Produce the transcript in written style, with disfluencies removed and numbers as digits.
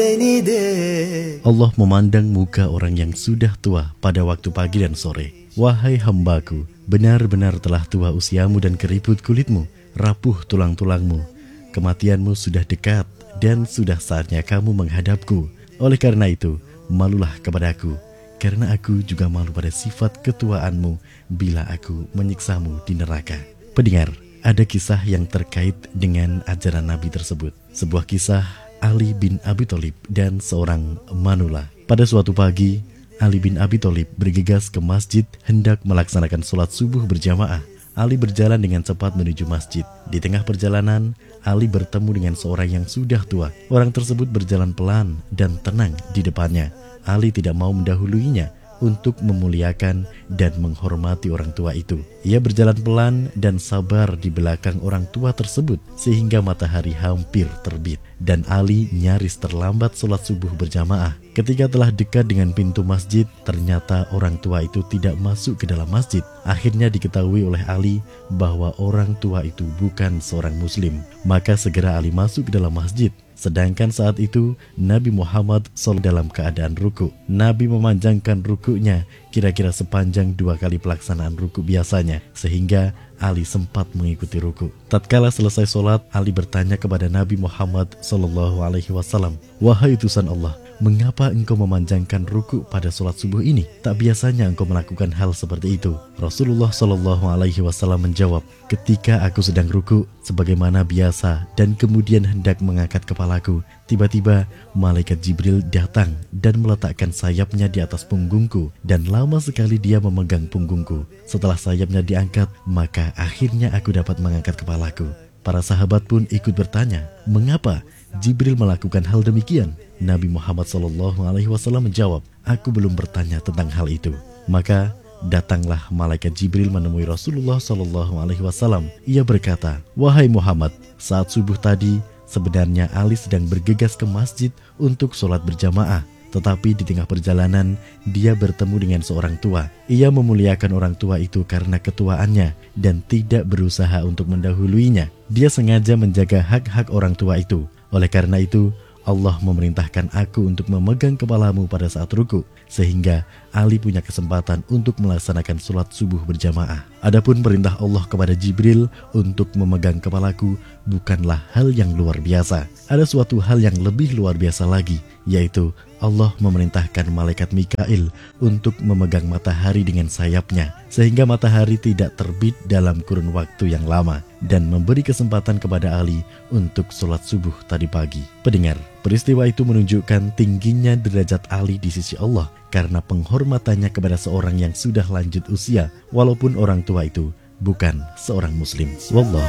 Allah memandang muka orang yang sudah tua pada waktu pagi dan sore. Wahai hambaku, benar-benar telah tua usiamu dan keriput kulitmu, rapuh tulang-tulangmu. Kematianmu sudah dekat dan sudah saatnya kamu menghadapku. Oleh karena itu, malulah kepadaku, karena aku juga malu pada sifat ketuaanmu bila aku menyiksamu di neraka. Pendengar, ada kisah yang terkait dengan ajaran Nabi tersebut. Sebuah kisah Ali bin Abi Thalib dan seorang manula. Pada suatu pagi, Ali bin Abi Thalib bergegas ke masjid hendak melaksanakan sholat subuh berjamaah. Ali berjalan dengan cepat menuju masjid. Di tengah perjalanan, Ali bertemu dengan seorang yang sudah tua. Orang tersebut berjalan pelan dan tenang di depannya. Ali tidak mau mendahuluinya untuk memuliakan dan menghormati orang tua itu. Ia berjalan pelan dan sabar di belakang orang tua tersebut sehingga matahari hampir terbit dan Ali nyaris terlambat sholat subuh berjamaah. Ketika telah dekat dengan pintu masjid, ternyata orang tua itu tidak masuk ke dalam masjid. Akhirnya diketahui oleh Ali bahwa orang tua itu bukan seorang muslim. Maka segera Ali masuk ke dalam masjid. Sedangkan saat itu Nabi Muhammad SAW dalam keadaan ruku. Nabi memanjangkan rukunya kira-kira sepanjang 2 kali pelaksanaan ruku biasanya, sehingga Ali sempat mengikuti ruku. Tatkala selesai sholat, Ali bertanya kepada Nabi Muhammad SAW, "Wahai utusan Allah, mengapa engkau memanjangkan ruku pada sholat subuh ini? Tak biasanya engkau melakukan hal seperti itu." Rasulullah SAW menjawab, "Ketika aku sedang ruku sebagaimana biasa dan kemudian hendak mengangkat kepalaku, tiba-tiba malaikat Jibril datang dan meletakkan sayapnya di atas punggungku dan lama sekali dia memegang punggungku. Setelah sayapnya diangkat, maka akhirnya aku dapat mengangkat kepalaku." Para sahabat pun ikut bertanya, "Mengapa Jibril melakukan hal demikian?" Nabi Muhammad SAW menjawab, "Aku belum bertanya tentang hal itu." Maka datanglah malaikat Jibril menemui Rasulullah SAW. Ia berkata, "Wahai Muhammad, saat subuh tadi sebenarnya Ali sedang bergegas ke masjid untuk sholat berjamaah. Tetapi di tengah perjalanan, dia bertemu dengan seorang tua. Ia memuliakan orang tua itu karena ketuaannya dan tidak berusaha untuk mendahuluinya. Dia sengaja menjaga hak-hak orang tua itu. Oleh karena itu, Allah memerintahkan aku untuk memegang kepalamu pada saat ruku, sehingga Ali punya kesempatan untuk melaksanakan sholat subuh berjamaah. Adapun perintah Allah kepada Jibril untuk memegang kepalaku bukanlah hal yang luar biasa. Ada suatu hal yang lebih luar biasa lagi, yaitu Allah memerintahkan malaikat Mikail untuk memegang matahari dengan sayapnya, sehingga matahari tidak terbit dalam kurun waktu yang lama, dan memberi kesempatan kepada Ali untuk sholat subuh tadi pagi. Pendengar, peristiwa itu menunjukkan tingginya derajat Ali di sisi Allah karena penghormatannya kepada seorang yang sudah lanjut usia, walaupun orang tua itu bukan seorang muslim. Wallah.